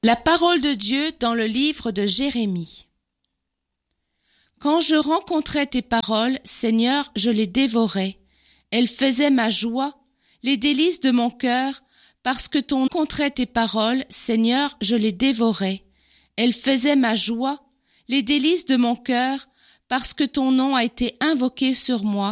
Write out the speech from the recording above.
La parole de Dieu dans le livre de Jérémie. Quand je rencontrais tes paroles, Seigneur, je les dévorais. Elles faisaient ma joie, les délices de mon cœur, parce que ton rencontrait tes paroles, Seigneur, je les dévorais. Elles faisaient ma joie, les délices de mon cœur, parce que ton nom a été invoqué sur moi.